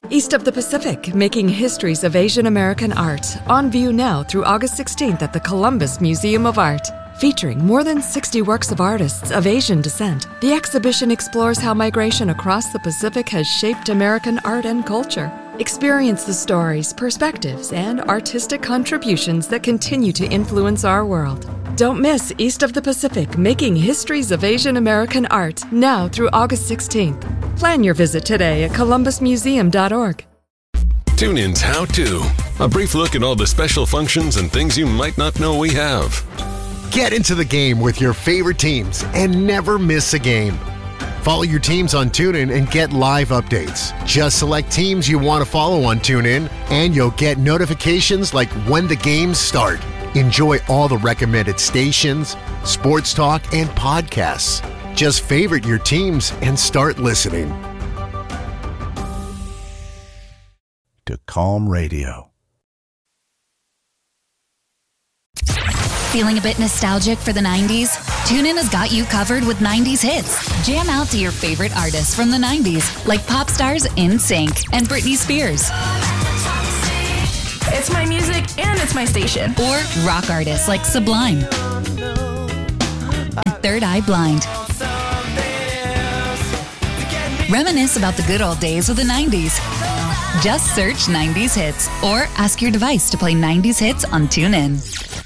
East of the Pacific, Making Histories of Asian American Art. On view now through August 16th at the Columbus Museum of Art. Featuring more than 60 works of artists of Asian descent, the exhibition explores how migration across the Pacific has shaped American art and culture. Experience the stories, perspectives, and artistic contributions that continue to influence our world. Don't miss East of the Pacific, Making Histories of Asian American Art, now through August 16th. Plan your visit today at columbusmuseum.org. TuneIn's How To. A brief look at all the special functions and things you might not know we have. Get into the game with your favorite teams and never miss a game. Follow your teams on TuneIn and get live updates. Just select teams you want to follow on TuneIn, and you'll get notifications like when the games start. Enjoy all the recommended stations, sports talk, and podcasts. Just favorite your teams and start listening. To Calm Radio. Feeling a bit nostalgic for the 90s? TuneIn has got you covered with 90s hits. Jam out to your favorite artists from the 90s, like pop stars NSYNC and Britney Spears. It's my music and it's my station. Or rock artists like Sublime, Third Eye Blind. Reminisce about the good old days of the 90s. Just search 90s hits or ask your device to play 90s hits on TuneIn.